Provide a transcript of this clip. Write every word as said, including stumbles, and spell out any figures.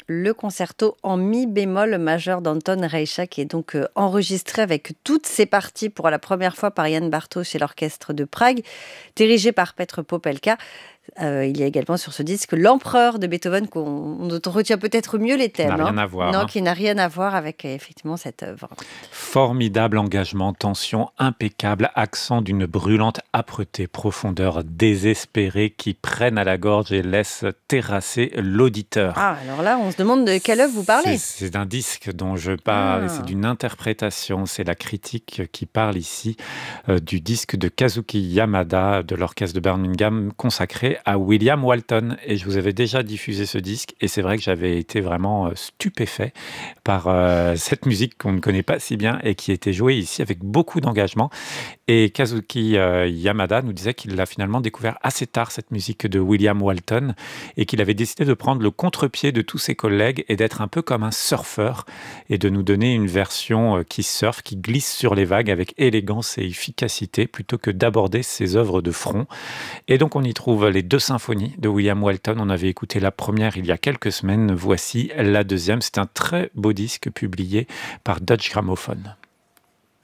le concerto en mi bémol majeur d'Anton Reicha, qui est donc euh, enregistré avec toutes ses parties pour la première fois par Jan Bartók et l'orchestre de Prague, dirigé par Petr Popelka. Euh, il y a également sur ce disque l'Empereur de Beethoven, qu'on, dont on retient peut-être mieux les Qui n'a thèmes. rien hein. à voir. Non, hein. qui n'a rien à voir avec euh, effectivement cette œuvre. Formidable engagement, tension impeccable, accent d'une brûlante âpreté, profondeur désespérée qui prennent à la gorge et laissent terrasser l'auditeur. Ah, alors là, on se demande de quelle œuvre vous parlez. C'est, c'est d'un disque dont je parle, Ah. et c'est d'une interprétation. C'est la critique qui parle ici euh, du disque de Kazuki Yamada de l'orchestre de Birmingham consacré à William Walton. Et je vous avais déjà diffusé ce disque et c'est vrai que j'avais été vraiment euh, stupéfait par euh, cette musique qu'on ne connaît pas si bien et qui était jouée ici avec beaucoup d'engagement. Et Kazuki euh, Yamada nous disait qu'il l'a finalement découvert assez tard, cette musique de William Walton, et qu'il avait décidé de prendre le contre-pied de tous ses collègues et d'être un peu comme un surfeur et de nous donner une version euh, qui surfe, qui glisse sur les vagues avec élégance et efficacité plutôt que d'aborder ses œuvres de front. Et donc on y trouve les deux symphonies de William Walton. On avait écouté la première il y a quelques semaines, voici la deuxième. C'est un très beau disque publié par Dutch Gramophone.